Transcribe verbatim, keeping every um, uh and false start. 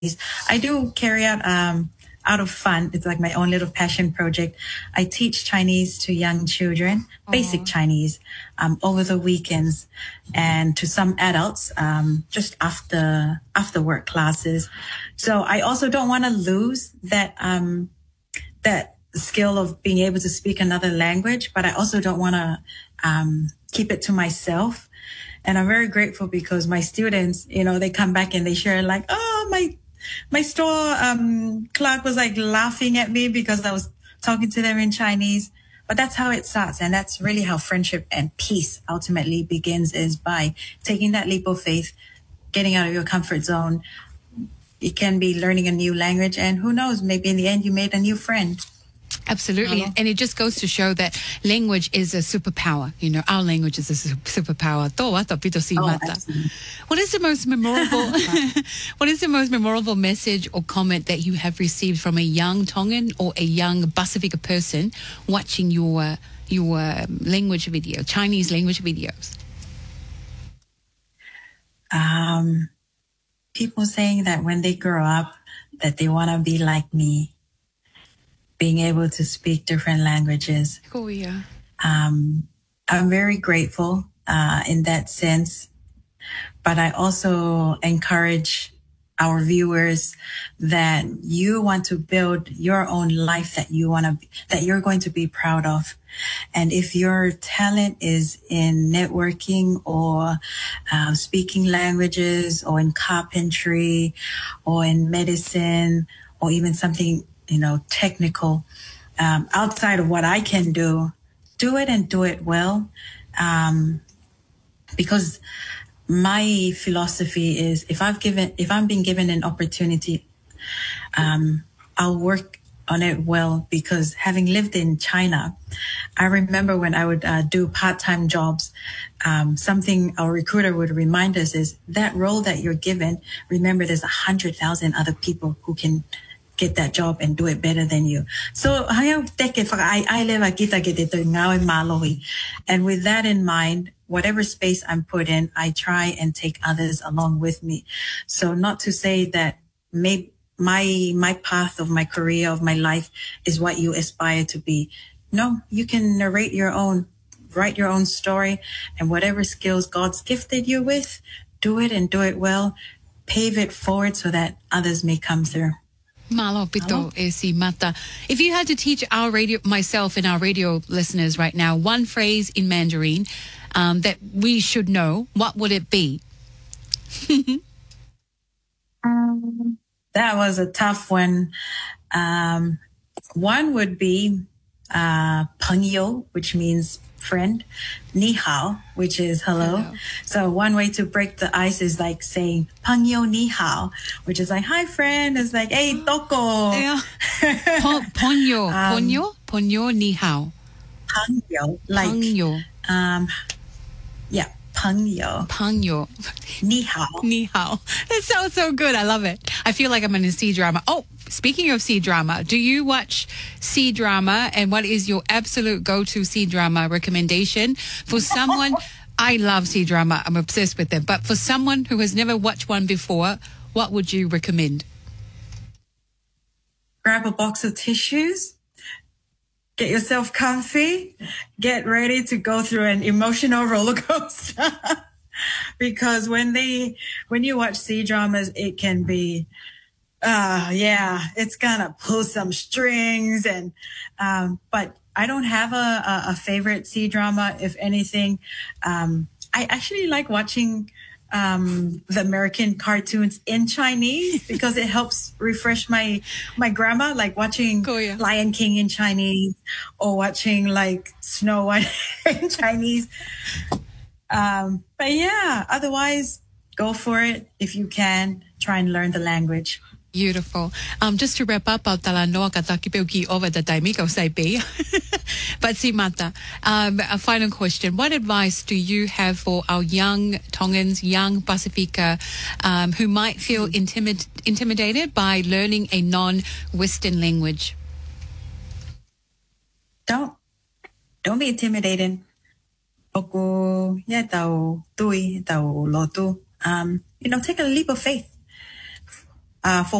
I do carry out, um, out of fun. It's like my own little passion project. I teach Chinese to young children, basic Chinese, um, over the weekends, and to some adults, um, just after, after work classes. So I also don't want to lose that, um, that skill of being able to speak another language, but I also don't want to, um, keep it to myself. And I'm very grateful because my students, you know, they come back and they share like, oh, my, my store, um, clerk was like laughing at me because I was talking to them in Chinese. But that's how it starts. And that's really how friendship and peace ultimately begins, is by taking that leap of faith, getting out of your comfort zone. It can be learning a new language, and who knows, maybe in the end you made a new friend. Absolutely. And it just goes to show that language is a superpower. You know, our language is a su- superpower. Toa tapito si mata. What is the most memorable, what is the most memorable message or comment that you have received from a young Tongan or a young Pasifika person watching your, your language video, Chinese language videos? Um, people saying that when they grow up, that they want to be like me. Being able to speak different languages. Oh, yeah. Um, I'm very grateful uh, in that sense. But I also encourage our viewers that you want to build your own life that you want to, that you're going to be proud of. And if your talent is in networking or uh, speaking languages or in carpentry or in medicine or even something, you know, technical, um, outside of what I can do, do it and do it well. Um, because my philosophy is if I've given, if I'm being given an opportunity, um, I'll work on it well, because having lived in China, I remember when I would uh, do part-time jobs, um, something our recruiter would remind us is that role that you're given, remember there's a hundred thousand other people who can get that job and do it better than you. So, and with that in mind, whatever space I'm put in, I try and take others along with me. So not to say that maybe my, my path of my career, of my life is what you aspire to be. No, you can narrate your own, write your own story, and whatever skills God's gifted you with, do it and do it well. Pave it forward so that others may come through. Malo pito e si mata. If you had to teach our radio, myself and our radio listeners right now, one phrase in Mandarin um, that we should know, what would it be? um, that was a tough one. Um, one would be uh, 朋友, which means friend. 你好, which is hello. hello. So one way to break the ice is like saying 朋友你好, which is like, hi friend. It's like, hey, toko. Yeah. Ponyo, um, ponyo, ponyo ni hao. 朋友, like, 朋友. um, yeah, 朋友. 朋友. 你好. 你好. That sounds so good. I love it. I feel like I'm in a C drama. Oh, speaking of C drama, do you watch C drama, and what is your absolute go-to C drama recommendation for someone? I love C drama. I'm obsessed with them. But for someone who has never watched one before, what would you recommend? Grab a box of tissues. Get yourself comfy. Get ready to go through an emotional roller coaster. Because when they, when you watch C dramas, it can be, uh, yeah, it's gonna pull some strings, and, um, but I don't have a, a, a favorite C drama. If anything, um, I actually like watching, um, the American cartoons in Chinese because it helps refresh my, my grammar, like watching oh, yeah. Lion King in Chinese or watching like Snow White in Chinese. Um, but yeah, otherwise go for it. If you can, try and learn the language. Beautiful. Um, just to wrap up, talanoa katakipeuki over the taimiko saipi. But si mata, um, a final question. What advice do you have for our young Tongans, young Pasifika, um, who might feel intimid- intimidated by learning a non-Western language? Don't, don't be intimidated. Oku, ya tau tui, tau lotu. Um, you know, take a leap of faith. uh, for